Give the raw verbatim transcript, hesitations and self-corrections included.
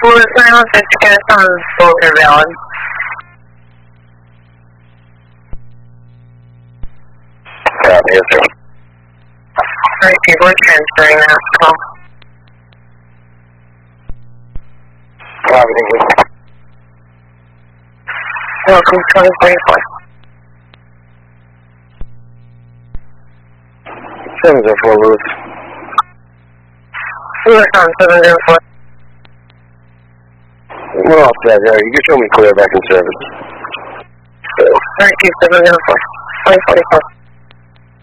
Louis nine one six, get us on Boulder Valid. Yeah, yes, sir. Alright, people are transferring that call. Copy, thank you. Welcome to twenty twenty-four. seven zero four, Louis. Louis on seven zero four. We're all set there. You can show me clear back in service. Alright, seven zero four. twenty forty-four.